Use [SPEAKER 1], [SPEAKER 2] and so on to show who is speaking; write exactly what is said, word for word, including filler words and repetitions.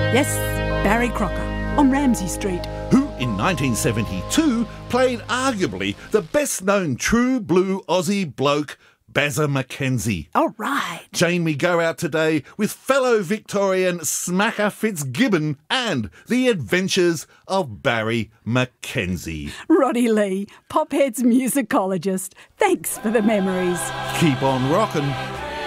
[SPEAKER 1] Yes, Barry Crocker on Ramsay Street.
[SPEAKER 2] Who in nineteen seventy-two played arguably the best-known true blue Aussie bloke, Bazza McKenzie.
[SPEAKER 1] All right.
[SPEAKER 2] Jane, we go out today with fellow Victorian Smacker Fitzgibbon and the adventures of Barry McKenzie.
[SPEAKER 1] Roddy Lee, Pophead's musicologist. Thanks for the memories.
[SPEAKER 2] Keep on rockin'.